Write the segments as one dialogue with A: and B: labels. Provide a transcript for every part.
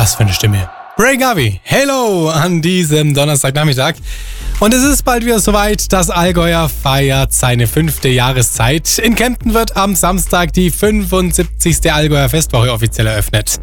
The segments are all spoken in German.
A: Was für eine Stimme. Ray Garvey, hello an diesem Donnerstagnachmittag. Und es ist bald wieder soweit, das Allgäuer feiert seine 5. Jahreszeit. In Kempten wird am Samstag die 75. Allgäuer Festwoche offiziell eröffnet.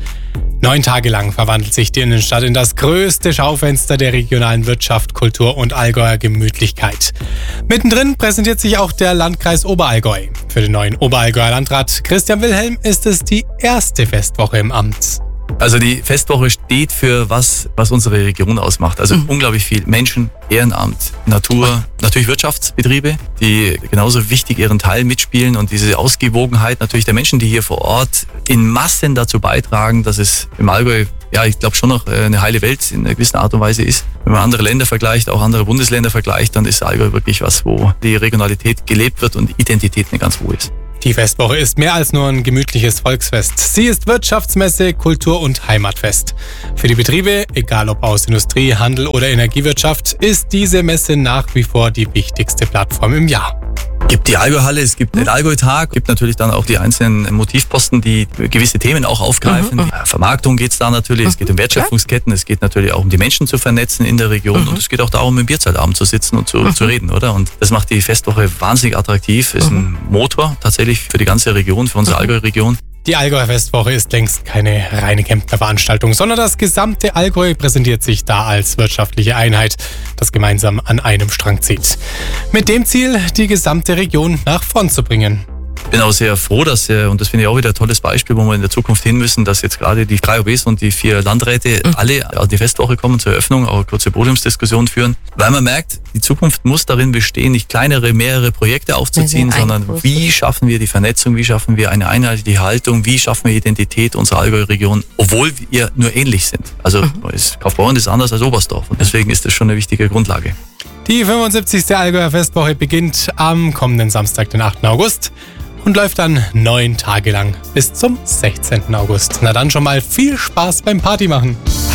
A: 9 Tage lang verwandelt sich die Innenstadt in das größte Schaufenster der regionalen Wirtschaft, Kultur und Allgäuer Gemütlichkeit. Mittendrin präsentiert sich auch der Landkreis Oberallgäu. Für den neuen Oberallgäuer Landrat Christian Wilhelm ist es die erste Festwoche im Amt.
B: Also die Festwoche steht für was unsere Region ausmacht. Also unglaublich viel Menschen, Ehrenamt, Natur, natürlich Wirtschaftsbetriebe, die genauso wichtig ihren Teil mitspielen und diese Ausgewogenheit natürlich der Menschen, die hier vor Ort in Massen dazu beitragen, dass es im Allgäu, ja, ich glaube schon noch eine heile Welt in einer gewissen Art und Weise ist. Wenn man andere Länder vergleicht, auch andere Bundesländer vergleicht, dann ist Allgäu wirklich was, wo die Regionalität gelebt wird und Identität eine ganz hohe ist.
A: Die Festwoche ist mehr als nur ein gemütliches Volksfest. Sie ist Wirtschaftsmesse, Kultur- und Heimatfest. Für die Betriebe, egal ob aus Industrie, Handel oder Energiewirtschaft, ist diese Messe nach wie vor die wichtigste Plattform im Jahr.
B: Es gibt die Allgäu-Halle, es gibt den Allgäu-Tag, es gibt natürlich dann auch die einzelnen Motivposten, die gewisse Themen auch aufgreifen. Vermarktung geht es da natürlich, es geht um Wertschöpfungsketten, es geht natürlich auch um die Menschen zu vernetzen in der Region und es geht auch darum, im Bierzeitabend zu sitzen und zu reden, oder? Und das macht die Festwoche wahnsinnig attraktiv, ist ein Motor tatsächlich für die ganze Region, für unsere Allgäu-Region.
A: Die Allgäuer Festwoche ist längst keine reine Kemptner Veranstaltung, sondern das gesamte Allgäu präsentiert sich da als wirtschaftliche Einheit, das gemeinsam an einem Strang zieht. Mit dem Ziel, die gesamte Region nach vorn zu bringen.
B: Ich bin auch sehr froh, dass, und das finde ich auch wieder ein tolles Beispiel, wo wir in der Zukunft hin müssen, dass jetzt gerade die 3 OBs und die 4 Landräte alle an die Festwoche kommen zur Eröffnung, auch eine kurze Podiumsdiskussion führen, weil man merkt, die Zukunft muss darin bestehen, nicht kleinere, mehrere Projekte aufzuziehen, sondern wie schaffen wir die Vernetzung, wie schaffen wir eine einheitliche Haltung, wie schaffen wir Identität unserer Allgäu-Region, obwohl wir nur ähnlich sind. Also Kaufbeuren ist anders als Oberstdorf und deswegen ist das schon eine wichtige Grundlage.
A: Die 75. Allgäuer Festwoche beginnt am kommenden Samstag, den 8. August. Und läuft dann 9 Tage lang bis zum 16. August. Na dann schon mal viel Spaß beim Party machen.